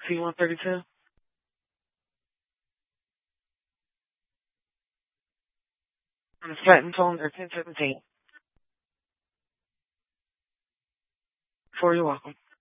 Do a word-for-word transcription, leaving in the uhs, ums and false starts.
C one thirty-two. And the flattened tone are ten seventeen. For you're welcome.